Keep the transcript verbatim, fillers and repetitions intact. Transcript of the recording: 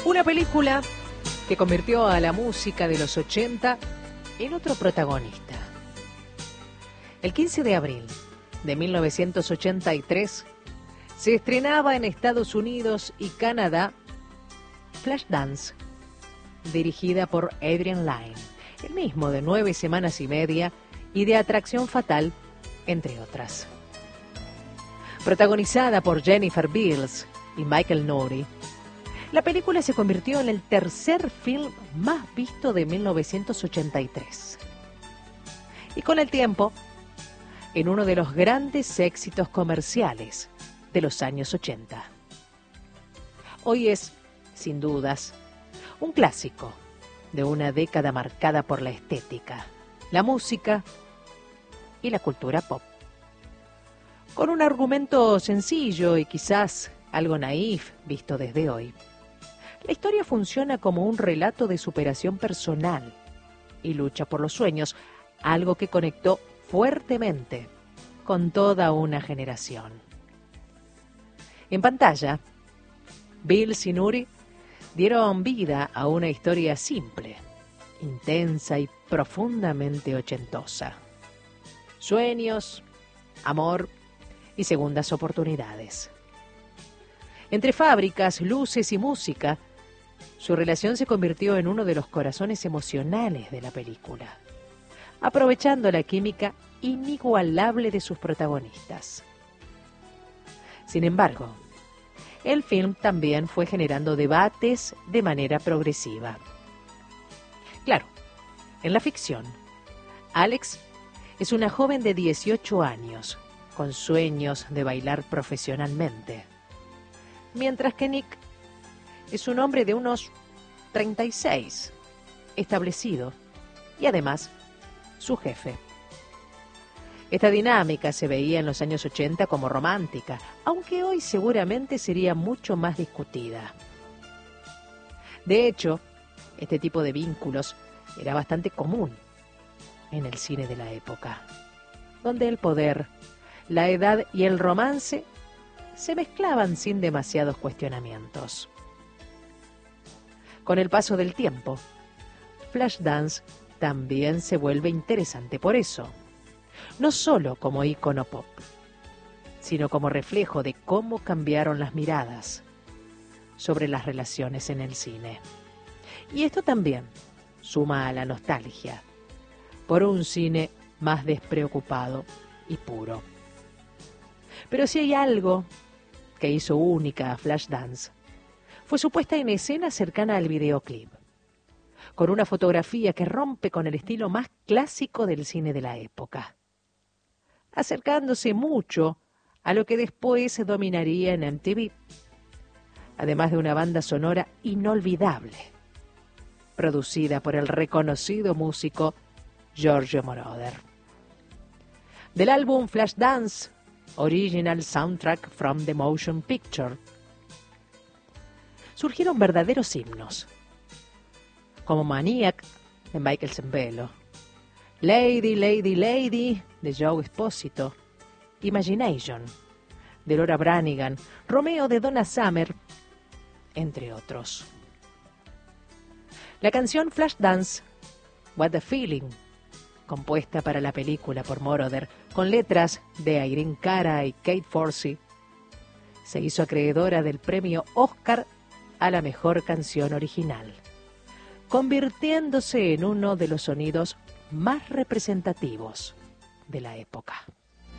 Una película que convirtió a la música de los ochenta en otro protagonista. El quince de abril de mil novecientos ochenta y tres se estrenaba en Estados Unidos y Canadá Flashdance, dirigida por Adrian Lyne, el mismo de Nueve semanas y media y de Atracción fatal, entre otras. Protagonizada por Jennifer Beals y Michael Nouri, la película se convirtió en el tercer film más visto de mil novecientos ochenta y tres. Y con el tiempo, en uno de los grandes éxitos comerciales de los años ochenta. Hoy es, sin dudas, un clásico de una década marcada por la estética, la música y la cultura pop. Con un argumento sencillo y quizás algo naif visto desde hoy. La historia funciona como un relato de superación personal y lucha por los sueños, algo que conectó fuertemente con toda una generación. En pantalla, Beals y Nouri dieron vida a una historia simple, intensa y profundamente ochentosa. Sueños, amor y segundas oportunidades. Entre fábricas, luces y música, su relación se convirtió en uno de los corazones emocionales de la película, aprovechando la química inigualable de sus protagonistas. Sin embargo, el film también fue generando debates de manera progresiva. Claro, en la ficción, Alex es una joven de dieciocho años, con sueños de bailar profesionalmente, mientras que Nick es un hombre de unos treinta y seis, establecido y además su jefe. Esta dinámica se veía en los años ochenta como romántica, aunque hoy seguramente sería mucho más discutida. De hecho, este tipo de vínculos era bastante común en el cine de la época, donde el poder, la edad y el romance se mezclaban sin demasiados cuestionamientos. Con el paso del tiempo, Flashdance también se vuelve interesante por eso, no solo como ícono pop, sino como reflejo de cómo cambiaron las miradas sobre las relaciones en el cine. Y esto también suma a la nostalgia por un cine más despreocupado y puro. Pero si hay algo que hizo única a Flashdance, fue su puesta en escena cercana al videoclip, con una fotografía que rompe con el estilo más clásico del cine de la época, acercándose mucho a lo que después dominaría en M T V, además de una banda sonora inolvidable, producida por el reconocido músico Giorgio Moroder. Del álbum Flashdance, Original Soundtrack from the Motion Picture, surgieron verdaderos himnos, como Maniac de Michael Sembello, Lady, Lady, Lady de Joe Esposito, Imagination de Laura Branigan, Romeo de Donna Summer, entre otros. La canción Flashdance, What a Feeling, compuesta para la película por Moroder, con letras de Irene Cara y Kate Forsey, se hizo acreedora del premio Oscar a la mejor canción original, convirtiéndose en uno de los sonidos más representativos de la época.